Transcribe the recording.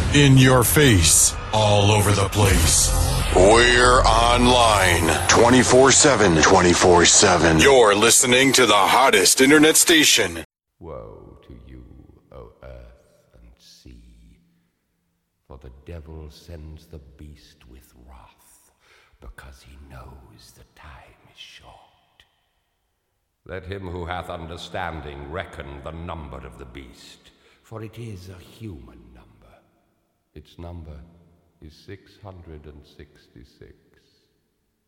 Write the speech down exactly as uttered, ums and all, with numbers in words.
In your face. All over the place. We're online. twenty-four seven. twenty-four seven. You're listening to the hottest internet station. Woe to you, O earth and sea, for the devil sends the beast with wrath, because he knows the time is short. Let him who hath understanding reckon the number of the beast, for it is a human number. Its number is six hundred sixty-six.